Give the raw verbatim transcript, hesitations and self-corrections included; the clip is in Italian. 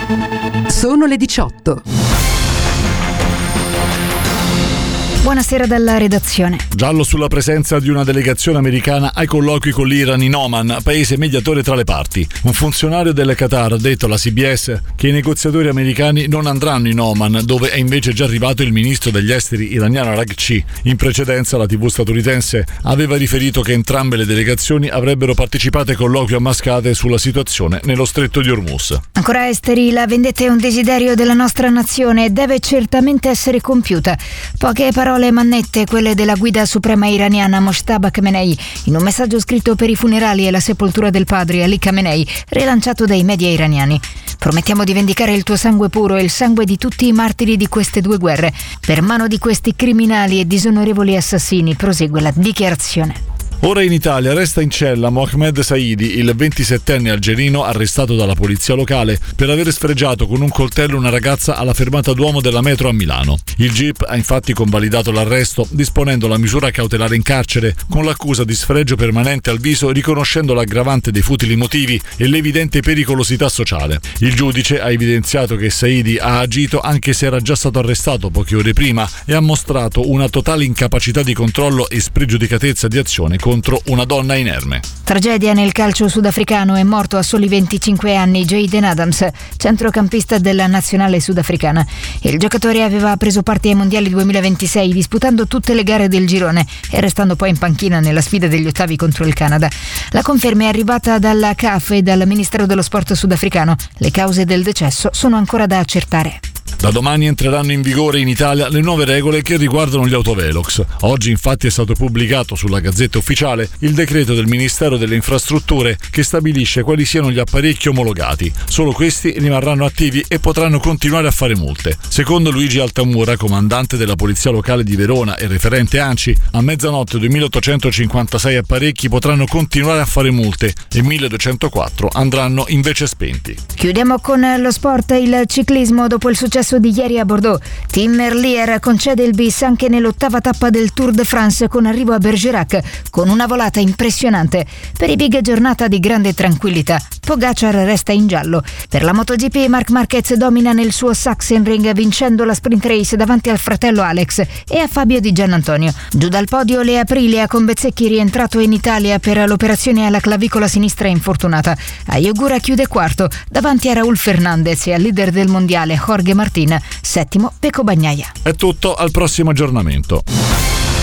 Sono le diciotto. Buonasera dalla redazione. Giallo sulla presenza di una delegazione americana ai colloqui con l'Iran in Oman, paese mediatore tra le parti. Un funzionario del Qatar ha detto alla C B S che i negoziatori americani non andranno in Oman, dove è invece già arrivato il ministro degli esteri iraniano Araghchi. In precedenza la tivù statunitense aveva riferito che entrambe le delegazioni avrebbero partecipato ai colloqui a Mascate sulla situazione nello stretto di Hormuz. Ancora esteri, la vendetta è un desiderio della nostra nazione e deve certamente essere compiuta. Poche parole mannette, quelle della guida suprema iraniana Mojtaba Khamenei, in un messaggio scritto per i funerali e la sepoltura del padre Ali Khamenei, rilanciato dai media iraniani. Promettiamo di vendicare il tuo sangue puro e il sangue di tutti i martiri di queste due guerre, per mano di questi criminali e disonorevoli assassini, prosegue la dichiarazione. Ora in Italia resta in cella Mohamed Saidi, il ventisettenne algerino arrestato dalla polizia locale per aver sfregiato con un coltello una ragazza alla fermata Duomo della metro a Milano. Il G I P ha infatti convalidato l'arresto, disponendo la misura cautelare in carcere con l'accusa di sfregio permanente al viso, riconoscendo l'aggravante dei futili motivi e l'evidente pericolosità sociale. Il giudice ha evidenziato che Saidi ha agito anche se era già stato arrestato poche ore prima e ha mostrato una totale incapacità di controllo e spregiudicatezza di azione contro una donna inerme. Tragedia nel calcio sudafricano, è morto a soli venticinque anni Jayden Adams, centrocampista della nazionale sudafricana. Il giocatore aveva preso parte ai mondiali duemilaventisei disputando tutte le gare del girone e restando poi in panchina nella sfida degli ottavi contro il Canada. La conferma è arrivata dalla C A F e dal Ministero dello Sport sudafricano. Le cause del decesso sono ancora da accertare. Da domani entreranno in vigore in Italia le nuove regole che riguardano gli autovelox. Oggi infatti è stato pubblicato sulla Gazzetta Ufficiale il decreto del Ministero delle Infrastrutture che stabilisce quali siano gli apparecchi omologati. Solo questi rimarranno attivi e potranno continuare a fare multe. Secondo Luigi Altamura, comandante della Polizia Locale di Verona e referente ANCI, a mezzanotte duemilaottocentocinquantasei apparecchi potranno continuare a fare multe e milleduecentoquattro andranno invece spenti. Chiudiamo con lo sport, il ciclismo. Dopo il successo di ieri a Bordeaux, Tim Merlier concede il bis anche nell'ottava tappa del Tour de France con arrivo a Bergerac con una volata impressionante. Per i big giornata di grande tranquillità. Pogacar resta in giallo. Per la MotoGP Marc Marquez domina nel suo Sachsenring vincendo la sprint race davanti al fratello Alex e a Fabio Di Giannantonio. Giù dal podio le Aprilia con Bezzecchi rientrato in Italia per l'operazione alla clavicola sinistra infortunata. Ayogura chiude quarto davanti a Raúl Fernandez e al leader del mondiale Jorge Martin, settimo Pecco Bagnaia. È tutto, al prossimo aggiornamento.